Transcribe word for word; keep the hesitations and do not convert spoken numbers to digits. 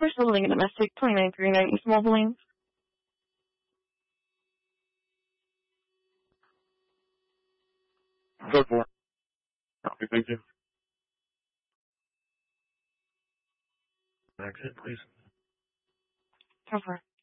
First building and domestic, twenty-nine thirty-nine East Mobile Lane. Code four. Okay, thank you. Exit, please. Cover.